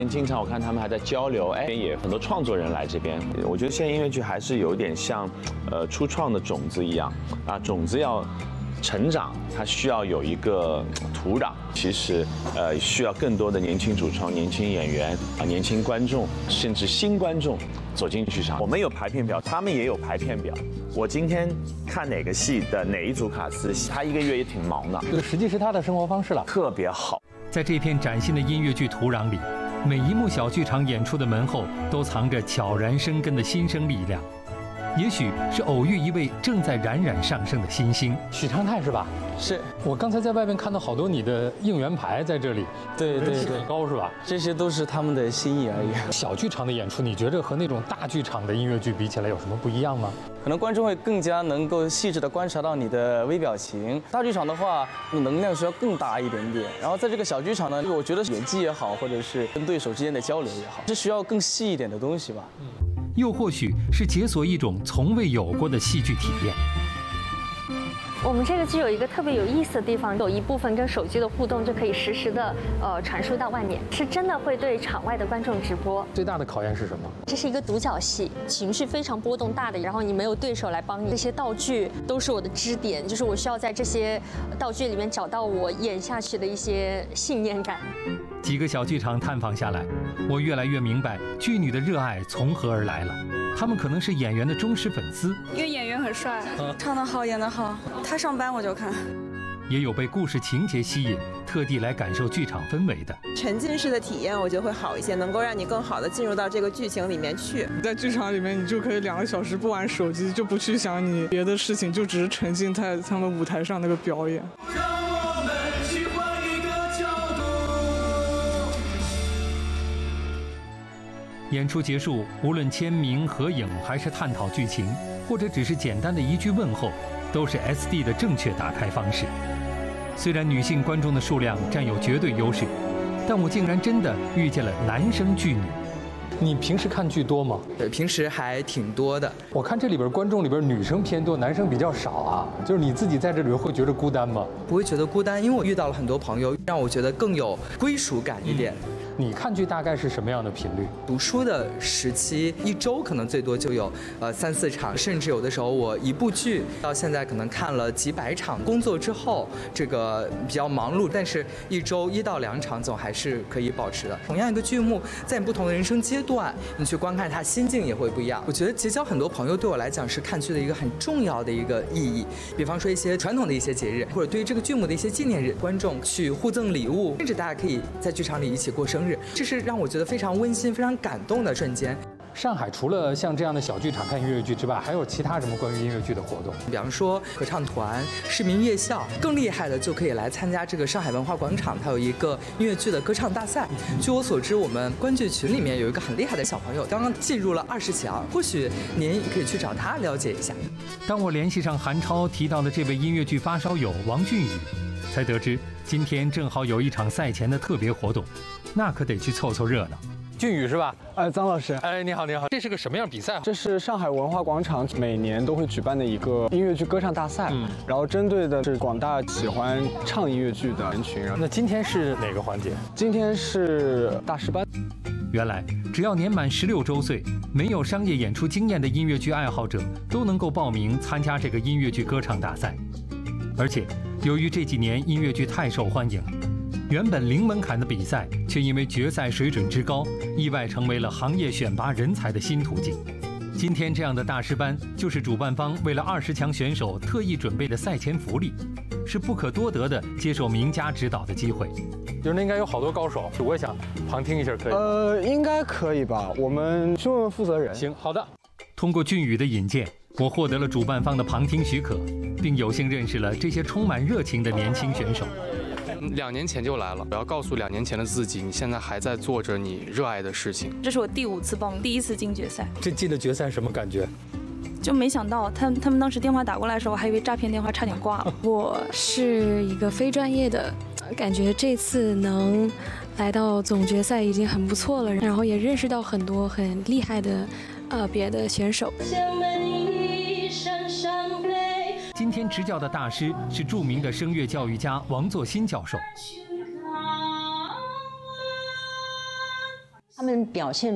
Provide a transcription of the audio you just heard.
经常我看他们还在交流，也很多创作人来这边。我觉得现在音乐剧还是有点像，初创的种子一样啊，种子要成长，它需要有一个土壤。其实，需要更多的年轻主创、年轻演员啊、年轻观众，甚至新观众走进剧场。我们有排片表，他们也有排片表。我今天看哪个戏的哪一组卡司，他一个月也挺忙的。 这个实际是他的生活方式了， 特别好。 在这片崭新的音乐剧土壤里，每一幕小剧场演出的门后都藏着悄然生根的新生力量。也许是偶遇一位正在冉冉上升的新星， 许昌泰是吧？ 是我刚才在外面看到好多你的应援牌在这里， 对， 很高是吧？ 这些都是他们的心意而已。 小剧场的演出，你觉得和那种大剧场的音乐剧比起来有什么不一样吗？ 可能观众会更加能够细致地观察到你的微表情。大剧场的话，能量需要更大一点点。然后在这个小剧场呢，我觉得演技也好，或者是跟对手之间的交流也好，是需要更细一点的东西吧。 又或许是解锁一种从未有过的戏剧体验。 我们这个剧有一个特别有意思的地方，有一部分跟手机的互动就可以实时的传输到外面，是真的会对场外的观众直播。 最大的考验是什么？ 这是一个独角戏，情绪非常波动大的，然后你没有对手来帮你，这些道具都是我的支点，就是我需要在这些道具里面找到我演下去的一些信念感。 几个小剧场探访下来，我越来越明白剧女的热爱从何而来了。他们可能是演员的忠实粉丝， 因为演员很帅，唱得好，演得好，他上班我就看。 也有被故事情节吸引，特地来感受剧场氛围的。 沉浸式的体验，我觉得会好一些，能够让你更好的进入到这个剧情里面去。 在剧场里面，你就可以2个小时不玩手机，就不去想你别的事情，就只是沉浸在他们舞台上那个表演。 演出结束，无论签名、合影，还是探讨剧情，或者只是简单的一句问候，都是 SD 的正确打开方式。虽然女性观众的数量占有绝对优势，但我竟然真的遇见了男生剧女。 你平时看剧多吗？ 对，平时还挺多的。 我看这里边观众里边女生偏多，男生比较少啊。就是你自己在这里会觉得孤单吗？ 不会觉得孤单，因为我遇到了很多朋友，让我觉得更有归属感一点。 你看剧大概是什么样的频率？ 读书的时期，1周可能最多就有3、4场，甚至有的时候我一部剧到现在可能看了几百场。工作之后这个比较忙碌，但是1周1到2场总还是可以保持的。同样一个剧目，在你不同的人生阶段，你去观看它，心境也会不一样。我觉得结交很多朋友对我来讲是看剧的一个很重要的一个意义。比方说一些传统的一些节日，或者对于这个剧目的一些纪念日，观众去互赠礼物，甚至大家可以在剧场里一起过生日。这是让我觉得非常温馨、非常感动的瞬间。 上海除了像这样的小剧场看音乐剧之外，还有其他什么关于音乐剧的活动？ 比方说合唱团、市民夜校，更厉害的就可以来参加这个上海文化广场，它有一个音乐剧的歌唱大赛。据我所知，我们观剧群里面有一个很厉害的小朋友，刚刚进入了20强，或许您可以去找他了解一下。 当我联系上韩超提到的这位音乐剧发烧友王俊宇，才得知今天正好有一场赛前的特别活动，那可得去凑凑热闹。 俊宇是吧？ 张老师， 你好，你好。这是个什么样比赛？ 这是上海文化广场每年都会举办的一个音乐剧歌唱大赛，然后针对的是广大喜欢唱音乐剧的人群。 那今天是哪个环节？ 今天是大师班。 原来，只要年满16周岁，没有商业演出经验的音乐剧爱好者都能够报名参加这个音乐剧歌唱大赛。而且，由于这几年音乐剧太受欢迎，原本零门槛的比赛，却因为决赛水准之高，意外成为了行业选拔人才的新途径。今天这样的大师班，就是主办方为了20强选手特意准备的赛前福利，是不可多得的接受名家指导的机会。 就是那应该有好多高手，我也想旁听一下，可以？ 应该可以吧？我们去问问负责人。 行，好的。 通过俊宇的引荐，我获得了主办方的旁听许可，并有幸认识了这些充满热情的年轻选手。 2年前就来了，我要告诉2年前的自己，你现在还在做着你热爱的事情。 这是我第5次报名，第1次进决赛。 这进了决赛什么感觉？ 就没想到他们当时电话打过来的时候，我还以为诈骗电话，差点挂了。 我是一个非专业的，感觉这次能来到总决赛已经很不错了，然后也认识到很多很厉害的别的选手。 今天执教的大师是著名的声乐教育家王作新教授。 他们表现